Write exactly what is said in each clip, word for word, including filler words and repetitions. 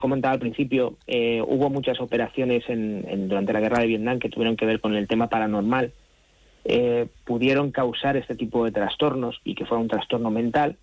comentaba al principio, eh, hubo muchas operaciones en, en, durante la guerra de Vietnam que tuvieron que ver con el tema paranormal, eh, pudieron causar este tipo de trastornos y que fuera un trastorno mental,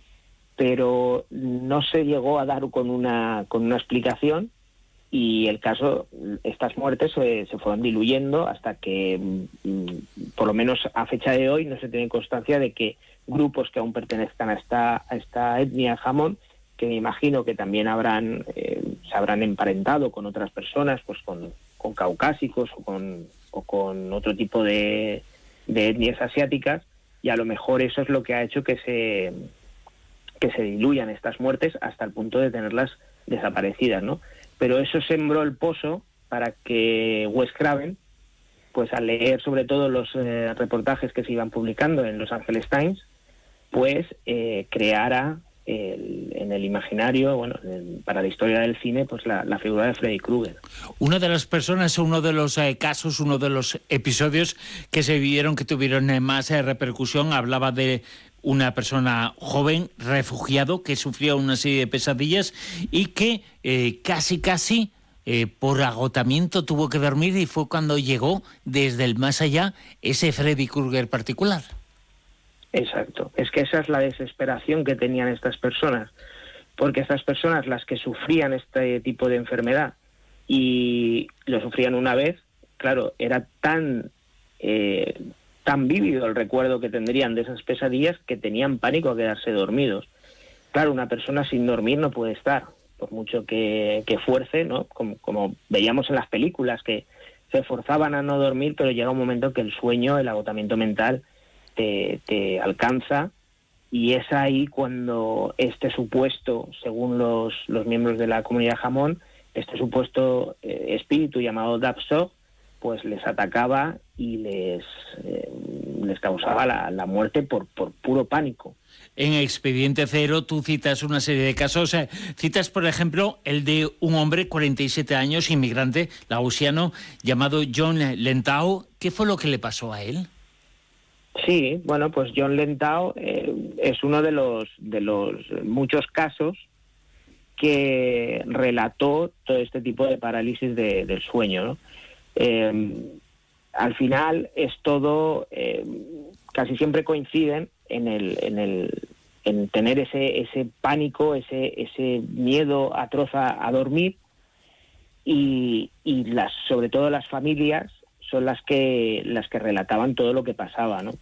pero no se llegó a dar con una, con una explicación, y el caso, estas muertes se, se fueron diluyendo hasta que, por lo menos a fecha de hoy, no se tiene constancia de que grupos que aún pertenezcan a esta, a esta etnia jamón, que me imagino que también habrán eh, se habrán emparentado con otras personas, pues con, con caucásicos o con, o con otro tipo de, de etnias asiáticas, y a lo mejor eso es lo que ha hecho que se, que se diluyan estas muertes hasta el punto de tenerlas desaparecidas, ¿no? Pero eso sembró el pozo para que Wes Craven, pues al leer sobre todo los eh, reportajes que se iban publicando en Los Angeles Times, pues eh, creara el, en el imaginario, bueno, en, para la historia del cine, pues la, la figura de Freddy Krueger. Una de las personas, uno de los eh, casos, uno de los episodios que se vivieron, que tuvieron eh, más eh, repercusión, hablaba de una persona joven, refugiado, que sufría una serie de pesadillas y que eh, casi, casi, eh, por agotamiento tuvo que dormir, y fue cuando llegó desde el más allá ese Freddy Krueger particular. Exacto. Es que esa es la desesperación que tenían estas personas, porque estas personas, las que sufrían este tipo de enfermedad y lo sufrían una vez, claro, era tan... Eh, tan vívido el recuerdo que tendrían de esas pesadillas que tenían pánico a quedarse dormidos. Claro, una persona sin dormir no puede estar, por mucho que, que fuerce, ¿no? Como, como veíamos en las películas, que se forzaban a no dormir, pero llega un momento que el sueño, el agotamiento mental, te, te alcanza, y es ahí cuando este supuesto, según los, los miembros de la comunidad jamón, este supuesto eh, espíritu llamado Dapsog, pues les atacaba y les, eh, les causaba la, la muerte por, por puro pánico. En Expediente Cero tú citas una serie de casos, eh, citas por ejemplo el de un hombre, cuarenta y siete años, inmigrante laosiano, llamado John Lentau. ¿Qué fue lo que le pasó a él? Sí, bueno, pues John Lentau eh, es uno de los, de los muchos casos que relató todo este tipo de parálisis de, del sueño, ¿no? Eh, al final es todo, eh, casi siempre coinciden en el, en el, en tener ese, ese pánico, ese, ese miedo atroz a, a dormir, y, y las, sobre todo las familias son las que, las que relataban todo lo que pasaba, ¿no?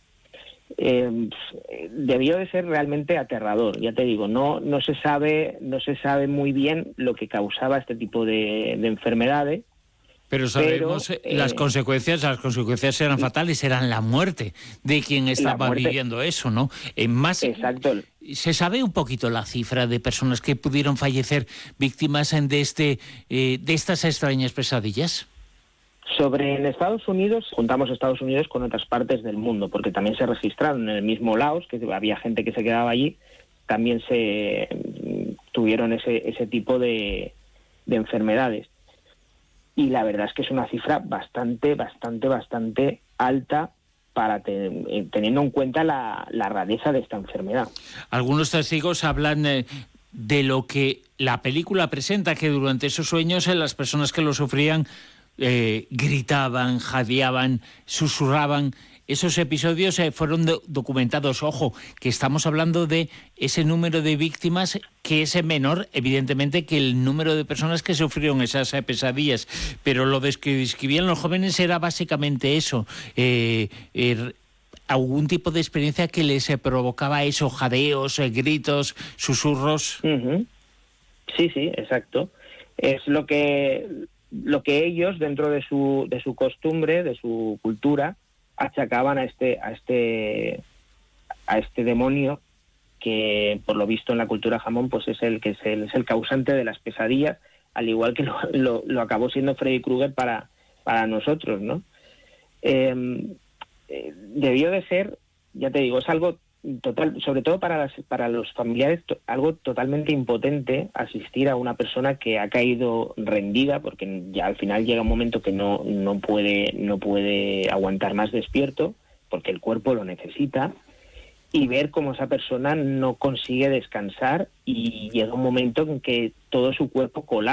Eh, debió de ser realmente aterrador, ya te digo, no, no se sabe, no se sabe muy bien lo que causaba este tipo de, de enfermedades. Pero sabemos Pero, eh, las consecuencias, las consecuencias eran fatales, eran la muerte de quien estaba viviendo eso, ¿no? En más, exacto. ¿Se sabe un poquito la cifra de personas que pudieron fallecer víctimas de este, eh, de estas extrañas pesadillas? Sobre en Estados Unidos, juntamos Estados Unidos con otras partes del mundo, porque también se registraron en el mismo Laos, que había gente que se quedaba allí, también se tuvieron ese, ese tipo de, de enfermedades. Y la verdad es que es una cifra bastante, bastante, bastante alta para te, teniendo en cuenta la, la rareza de esta enfermedad. Algunos testigos hablan eh, de lo que la película presenta, que durante esos sueños eh, las personas que lo sufrían eh, gritaban, jadeaban, susurraban. Esos episodios eh, fueron do- documentados. Ojo, que estamos hablando de ese número de víctimas que es menor, evidentemente, que el número de personas que sufrieron esas eh, pesadillas. Pero lo des- que describían los jóvenes era básicamente eso. Eh, eh, algún tipo de experiencia que les eh, provocaba eso, jadeos, eh, gritos, susurros. Uh-huh. Sí, sí, exacto. Es lo que, lo que ellos, dentro de su, de su costumbre, de su cultura, achacaban a este a este a este demonio, que por lo visto en la cultura jamón pues es el que es el, es el causante de las pesadillas, al igual que lo, lo, lo acabó siendo Freddy Krueger para para nosotros, ¿no? Eh, eh, debió de ser, ya te digo, es algo total, sobre todo para las, para los familiares, to, algo totalmente impotente asistir a una persona que ha caído rendida, porque ya al final llega un momento que no no puede no puede aguantar más despierto, porque el cuerpo lo necesita, y ver cómo esa persona no consigue descansar y llega un momento en que todo su cuerpo colapsa.